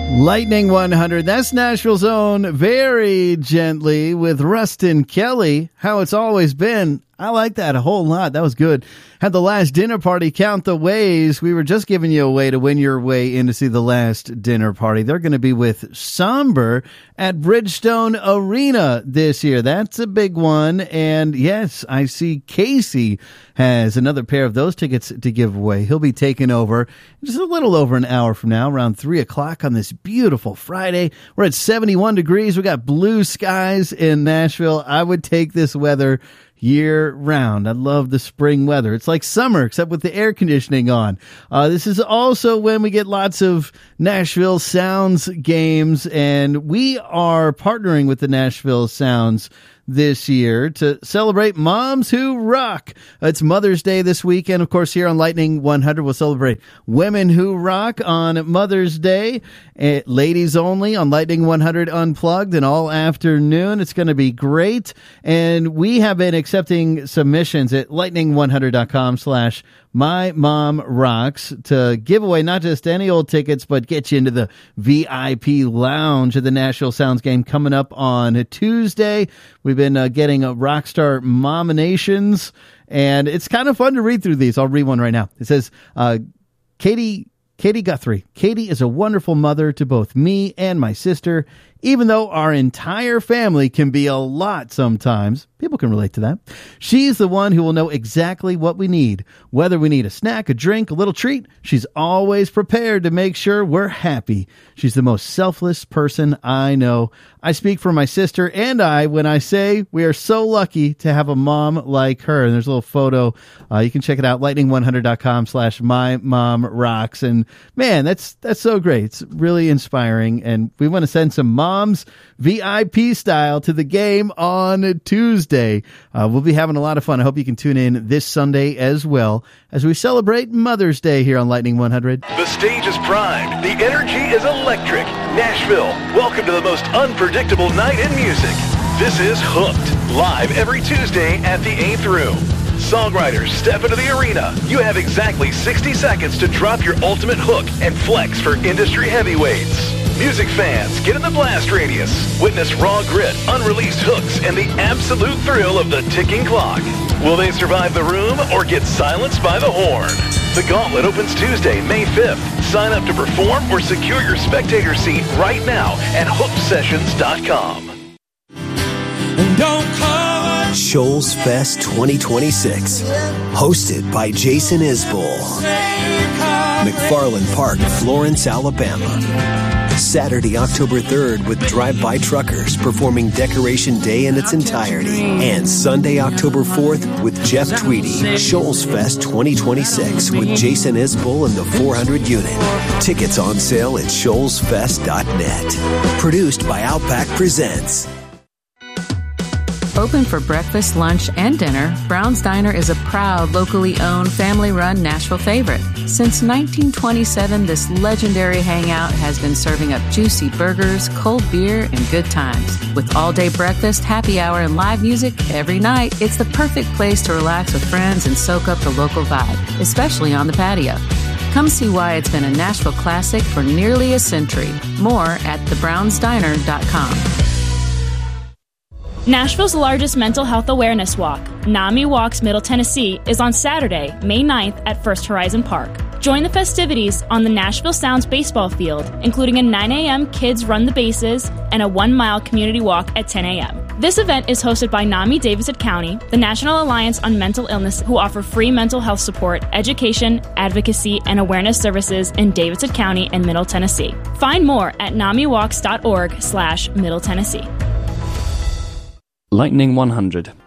Lightning 100, that's Nashville's own Very Gently with Rustin Kelly. How It's Always Been. I like that a whole lot. That was good. Had The Last Dinner Party, Count the Ways. We were just giving you a way to win your way in to see The Last Dinner Party. They're going to be with Somber at Bridgestone Arena this year. That's a big one. And yes, I see Casey has another pair of those tickets to give away. He'll be taking over just a little over an hour from now, around 3 o'clock on this beautiful Friday. We're at 71 degrees. We got blue skies in Nashville. I would take this weather year round. I love the spring weather. It's like summer, except with the air conditioning on. This is also when we get lots of Nashville Sounds games, and we are partnering with the Nashville Sounds this year to celebrate Moms Who Rock. It's Mother's Day this weekend. Of course, here on Lightning 100, we'll celebrate Women Who Rock on Mother's Day. Ladies only on Lightning 100 Unplugged and all afternoon. It's going to be great. And we have been accepting submissions at lightning100.com/MyMomRocks to give away not just any old tickets, but get you into the VIP lounge of the Nashville Sounds game coming up on Tuesday. We've been getting Rockstar nominations, and it's kind of fun to read through these. I'll read one right now. It says, Katie Guthrie. Katie is a wonderful mother to both me and my sister. Even though our entire family can be a lot sometimes, people can relate to that. She's the one who will know exactly what we need. Whether we need a snack, a drink, a little treat, she's always prepared to make sure we're happy. She's the most selfless person I know. I speak for my sister and I when I say we are so lucky to have a mom like her. And there's a little photo. You can check it out, lightning100.com/MyMomRocks. And man, that's so great. It's really inspiring. And we want to send some moms VIP style to the game on Tuesday. We'll be having a lot of fun. I hope you can tune in this Sunday as well as we celebrate Mother's Day here on Lightning 100. The stage is primed. The energy is electric. Nashville, welcome to the most unpredictable night in music. This is Hooked, live every Tuesday at the 8th Room. Songwriters step into the arena. You have exactly 60 seconds to drop your ultimate hook and flex for industry heavyweights. Music fans, get in the blast radius. Witness raw grit, unreleased hooks, and the absolute thrill of the ticking clock. Will they survive the room or get silenced by the horn? The Gauntlet opens Tuesday, May 5th. Sign up to perform or secure your spectator seat right now at hooksessions.com. Shoals Fest 2026, hosted by Jason Isbell. McFarland Park, Florence, Alabama. Saturday, October 3rd with Drive-By Truckers performing Decoration Day in its entirety. And Sunday, October 4th with Jeff Tweedy. Shoals Fest 2026 with Jason Isbell and the 400 Unit. Tickets on sale at shoalsfest.net. Produced by Outback Presents. Open for breakfast, lunch, and dinner, Brown's Diner is a proud, locally owned, family-run Nashville favorite. Since 1927, this legendary hangout has been serving up juicy burgers, cold beer, and good times. With all-day breakfast, happy hour, and live music every night, it's the perfect place to relax with friends and soak up the local vibe, especially on the patio. Come see why it's been a Nashville classic for nearly a century. More at thebrownsdiner.com. Nashville's largest mental health awareness walk, NAMI Walks Middle Tennessee, is on Saturday, May 9th at First Horizon Park. Join the festivities on the Nashville Sounds baseball field, including a 9 a.m. Kids Run the Bases and a 1-mile community walk at 10 a.m. This event is hosted by NAMI Davidson County, the National Alliance on Mental Illness, who offer free mental health support, education, advocacy, and awareness services in Davidson County and Middle Tennessee. Find more at namiwalks.org/Middle Tennessee. Lightning 100.